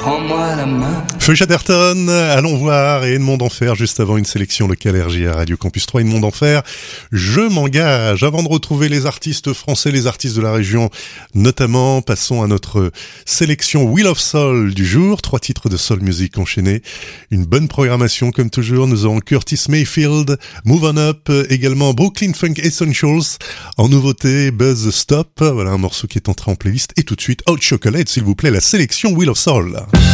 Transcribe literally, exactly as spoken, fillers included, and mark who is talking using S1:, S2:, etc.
S1: prends-moi la main.
S2: Feu Chatterton, allons voir, et Edmond d'Enfer, juste avant une sélection locale R J à Radio Campus trois. Edmond d'Enfer, je m'engage. Avant de retrouver les artistes français, les artistes de la région, notamment, passons à notre sélection Wheel of Soul du jour. Trois titres de soul music enchaînés. Une bonne programmation, comme toujours. Nous aurons Curtis Mayfield, Move On Up, également Brooklyn Funk Essentials. En nouveauté, Buzz Stop. Voilà un morceau qui est entré en playlist. Et tout de suite, Hot Chocolate, s'il vous plaît, la sélection Wheel of Soul.